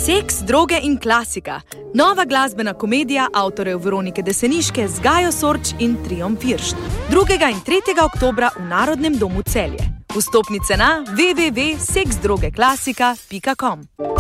Seks, droge in klasika. Nova glasbena komedija avtorjev Veronike Deseniške z Gajo Sorč in Triom Firšt. 2. in 3. oktobra v Narodnem domu Celje. Vstopnice na www.seksdrogeklasika.com.